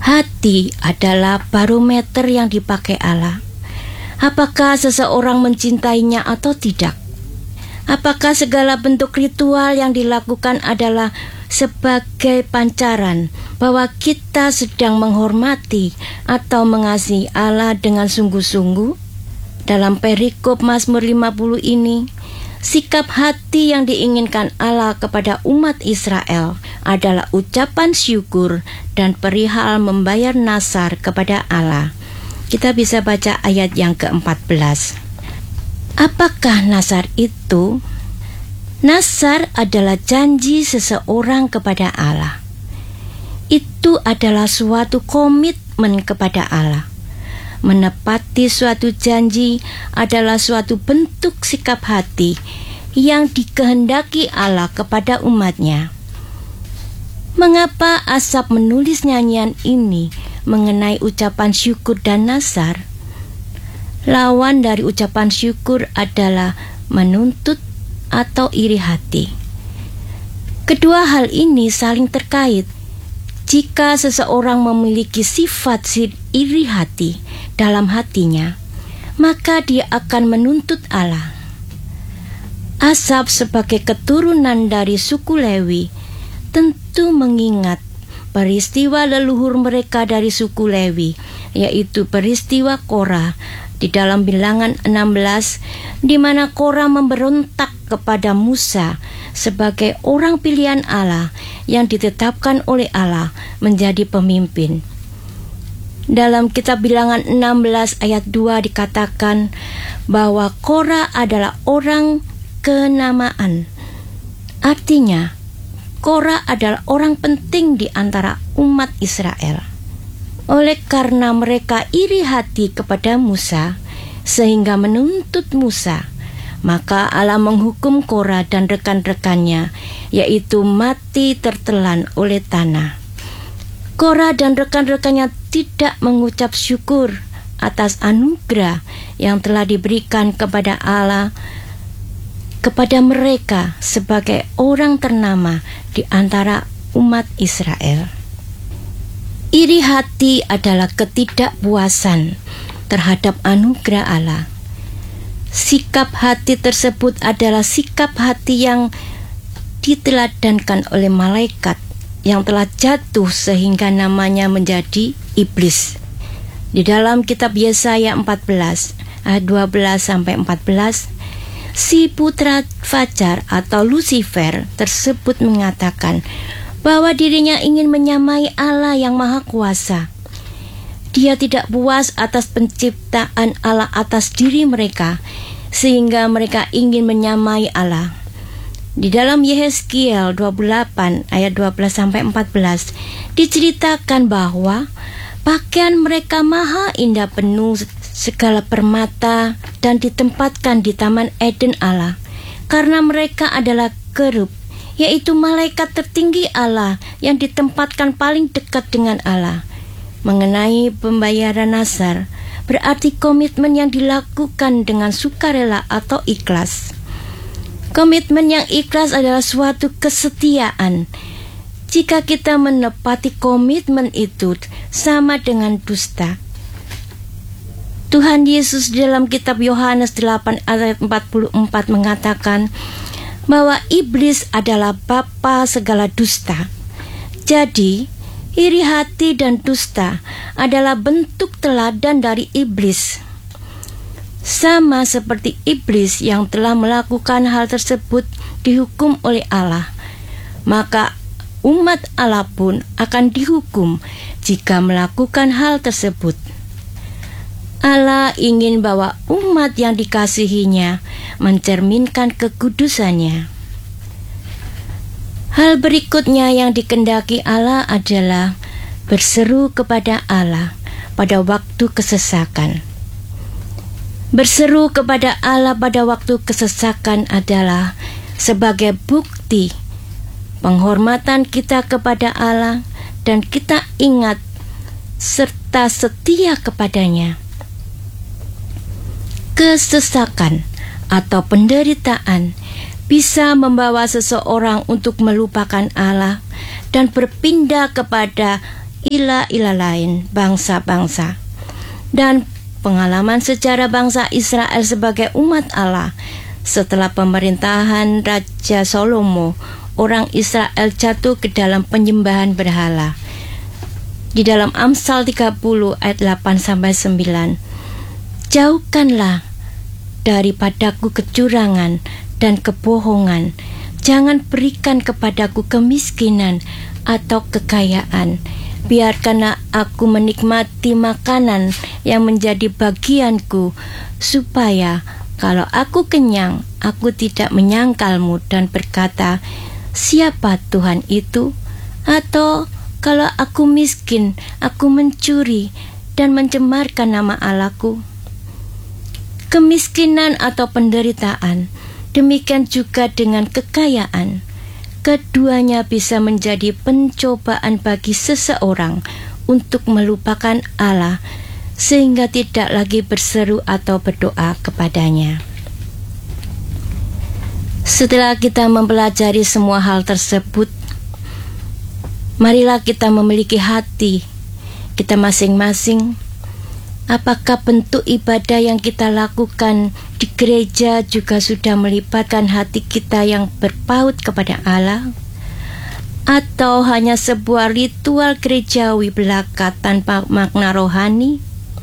Hati adalah barometer yang dipakai Allah. Apakah seseorang mencintainya atau tidak? Apakah segala bentuk ritual yang dilakukan adalah sebagai pancaran bahwa kita sedang menghormati atau mengasihi Allah dengan sungguh-sungguh? Dalam perikop Mazmur 50 ini, sikap hati yang diinginkan Allah kepada umat Israel adalah ucapan syukur dan perihal membayar nasar kepada Allah. Kita bisa baca ayat yang ke-14. Apakah nasar itu? Nasar adalah janji seseorang kepada Allah. Itu adalah suatu komitmen kepada Allah. Menepati suatu janji adalah suatu bentuk sikap hati yang dikehendaki Allah kepada umatnya. Mengapa Asaf menulis nyanyian ini mengenai ucapan syukur dan nasar? Lawan dari ucapan syukur adalah menuntut atau iri hati. Kedua hal ini saling terkait. Jika seseorang memiliki sifat iri hati dalam hatinya, maka dia akan menuntut Allah. Asaf sebagai keturunan dari suku Lewi tentu mengingat peristiwa leluhur mereka dari suku Lewi, yaitu peristiwa Korah di dalam Bilangan 16, di mana Korah memberontak kepada Musa sebagai orang pilihan Allah yang ditetapkan oleh Allah menjadi pemimpin. Dalam kitab Bilangan 16 ayat 2 dikatakan bahwa Korah adalah orang kenamaan. Artinya, Korah adalah orang penting di antara umat Israel. Oleh karena mereka iri hati kepada Musa sehingga menuntut Musa, maka Allah menghukum Korah dan rekan-rekannya, yaitu mati tertelan oleh tanah. Korah dan rekan-rekannya tidak mengucap syukur atas anugerah yang telah diberikan kepada Allah kepada mereka sebagai orang ternama di antara umat Israel. Iri hati adalah ketidakpuasan terhadap anugerah Allah. Sikap hati tersebut adalah sikap hati yang diteladankan oleh malaikat yang telah jatuh sehingga namanya menjadi iblis. Di dalam kitab Yesaya 14 ayat 12-14, si putra fajar atau Lucifer tersebut mengatakan bahwa dirinya ingin menyamai Allah yang Maha Kuasa. Dia tidak puas atas penciptaan Allah atas diri mereka, sehingga mereka ingin menyamai Allah. Di dalam Yehezkiel 28 ayat 12-14 diceritakan bahwa pakaian mereka maha indah penuh segala permata dan ditempatkan di Taman Eden Allah, karena mereka adalah kerub, yaitu malaikat tertinggi Allah yang ditempatkan paling dekat dengan Allah. Mengenai pembayaran nasar, berarti komitmen yang dilakukan dengan sukarela atau ikhlas. Komitmen yang ikhlas adalah suatu kesetiaan. Jika kita menepati komitmen itu sama dengan dusta. Tuhan Yesus dalam kitab Yohanes 8 ayat 44 mengatakan bahwa iblis adalah bapa segala dusta. Jadi, iri hati dan dusta adalah bentuk teladan dari iblis. Sama seperti iblis yang telah melakukan hal tersebut dihukum oleh Allah, maka umat Allah pun akan dihukum jika melakukan hal tersebut. Allah ingin bahwa umat yang dikasihinya mencerminkan kekudusannya. Hal berikutnya yang dikehendaki Allah adalah berseru kepada Allah pada waktu kesesakan. Berseru kepada Allah pada waktu kesesakan adalah sebagai bukti penghormatan kita kepada Allah dan kita ingat serta setia kepadanya. Kesesakan atau penderitaan bisa membawa seseorang untuk melupakan Allah dan berpindah kepada ilah-ilah lain bangsa-bangsa. Dan pengalaman sejarah bangsa Israel sebagai umat Allah setelah pemerintahan Raja Salomo, orang Israel jatuh ke dalam penyembahan berhala. Di dalam Amsal 30 ayat 8-9, jauhkanlah daripadaku kecurangan dan kebohongan, jangan berikan kepadaku kemiskinan atau kekayaan. Biarkanlah aku menikmati makanan yang menjadi bagianku, supaya kalau aku kenyang, aku tidak menyangkalmu dan berkata, siapa Tuhan itu? Atau kalau aku miskin, aku mencuri dan mencemarkan nama Allahku. Kemiskinan atau penderitaan, demikian juga dengan kekayaan. Keduanya bisa menjadi pencobaan bagi seseorang untuk melupakan Allah, sehingga tidak lagi berseru atau berdoa kepadanya. Setelah kita mempelajari semua hal tersebut, marilah kita memiliki hati kita masing-masing. Apakah bentuk ibadah yang kita lakukan di gereja juga sudah melibatkan hati kita yang berpaut kepada Allah? Atau hanya sebuah ritual gerejawi belaka tanpa makna rohani?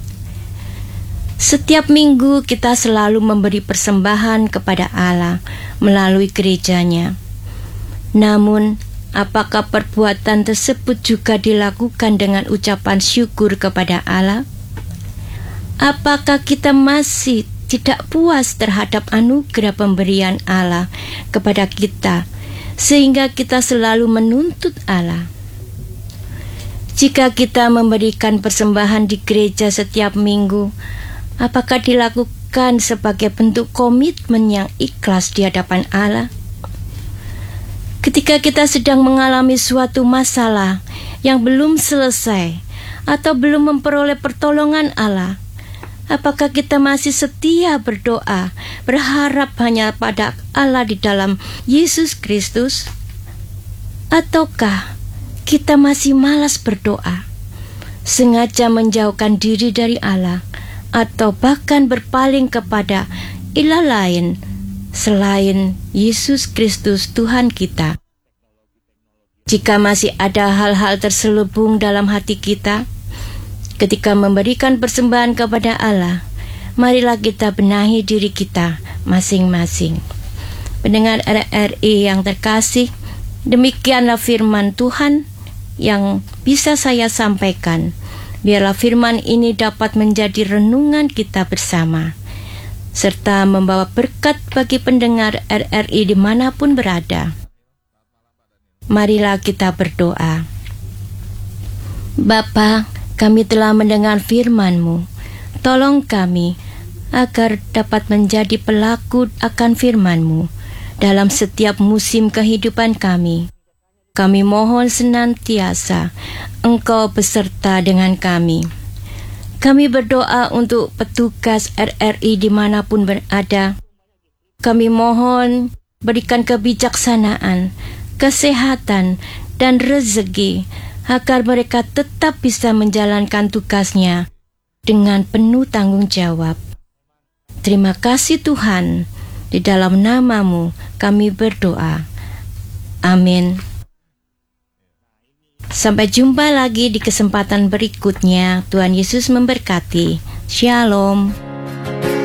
Setiap minggu kita selalu memberi persembahan kepada Allah melalui gerejanya. Namun, apakah perbuatan tersebut juga dilakukan dengan ucapan syukur kepada Allah? Apakah kita masih tidak puas terhadap anugerah pemberian Allah kepada kita, sehingga kita selalu menuntut Allah? Jika kita memberikan persembahan di gereja setiap minggu, apakah dilakukan sebagai bentuk komitmen yang ikhlas di hadapan Allah? Ketika kita sedang mengalami suatu masalah yang belum selesai atau belum memperoleh pertolongan Allah, apakah kita masih setia berdoa, berharap hanya pada Allah di dalam Yesus Kristus? Ataukah kita masih malas berdoa, sengaja menjauhkan diri dari Allah, atau bahkan berpaling kepada ilah lain selain Yesus Kristus Tuhan kita? Jika masih ada hal-hal terselubung dalam hati kita ketika memberikan persembahan kepada Allah, marilah kita benahi diri kita masing-masing. Pendengar RRI yang terkasih, demikianlah firman Tuhan yang bisa saya sampaikan. Biarlah firman ini dapat menjadi renungan kita bersama, serta membawa berkat bagi pendengar RRI dimanapun berada. Marilah kita berdoa. Bapa, kami telah mendengar firman-Mu. Tolong kami agar dapat menjadi pelaku akan firman-Mu dalam setiap musim kehidupan kami. Kami mohon senantiasa Engkau beserta dengan kami. Kami berdoa untuk petugas RRI dimanapun berada. Kami mohon berikan kebijaksanaan, kesehatan, dan rezeki agar mereka tetap bisa menjalankan tugasnya dengan penuh tanggung jawab. Terima kasih Tuhan, di dalam nama-Mu kami berdoa. Amin. Sampai jumpa lagi di kesempatan berikutnya. Tuhan Yesus memberkati. Shalom.